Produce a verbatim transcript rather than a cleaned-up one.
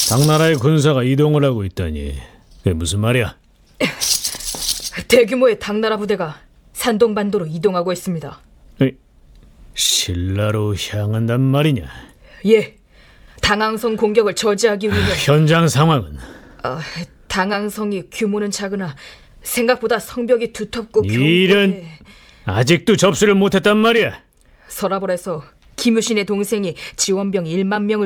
당나라의 군사가 이동을 하고 있다니 그게 무슨 말이야? 대규모의 당나라 부대가 산동반도로 이동하고 있습니다. 에이, 신라로 향한단 말이냐? 예, 당항성 공격을 저지하기 위해 현장 상황은? 어, 당항성이 규모는 작으나 생각보다 성벽이 두텁고 이런 견고해. 아직도 접수를 못했단 말이야. 서라벌에서 김유신의 동생이 지원병 일만 명을